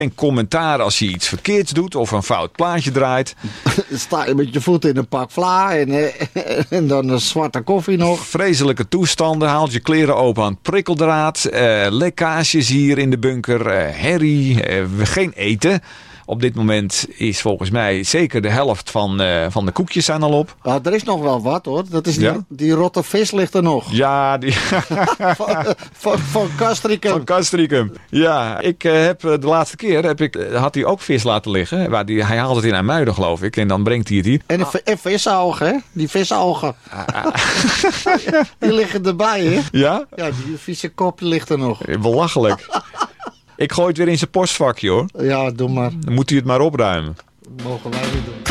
En commentaar als je iets verkeerds doet of een fout plaatje draait. Dan sta je met je voet in een pak vla en dan een zwarte koffie nog. Vreselijke toestanden, haalt je kleren open aan het prikkeldraad. Lekkages hier in de bunker, herrie, geen eten. Op dit moment is volgens mij zeker de helft van de koekjes zijn al op. Er is nog wel wat hoor. Dat is Ja? die rotte vis ligt er nog. Ja, die Van Castricum. van Castricum. Ja, ik heb de laatste keer had hij ook vis laten liggen. Hij haalt het in IJmuiden, geloof ik. En dan brengt hij het hier. En visogen, hè? Die visogen. Die liggen erbij, hè? Ja? Ja, die vieze kop ligt er nog. Belachelijk. Ik gooi het weer in zijn postvakje, hoor. Ja, doe maar. Dan moet hij het maar opruimen. Mogen wij weer doen.